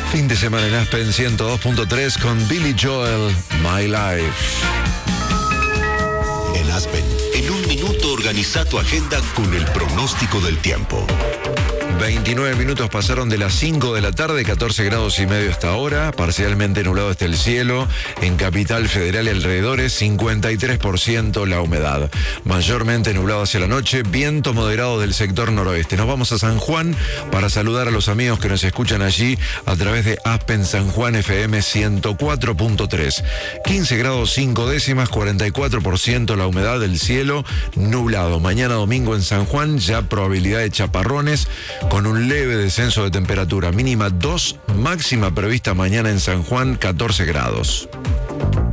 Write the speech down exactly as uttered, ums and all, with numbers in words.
Fin de semana en Aspen ciento dos punto tres con Billy Joel, My Life. En Aspen, en un minuto organiza tu agenda con el pronóstico del tiempo. veintinueve minutos pasaron de las cinco de la tarde, catorce grados y medio hasta ahora, parcialmente nublado está el cielo, en Capital Federal y alrededores, cincuenta y tres por ciento la humedad, mayormente nublado hacia la noche, viento moderado del sector noroeste. Nos vamos a San Juan para saludar a los amigos que nos escuchan allí a través de Aspen San Juan F M ciento cuatro punto tres, quince grados cinco décimas, cuarenta y cuatro por ciento la humedad del cielo, nublado. Mañana domingo en San Juan, ya probabilidad de chaparrones, con un leve descenso de temperatura, mínima dos, máxima prevista mañana en San Juan, catorce grados.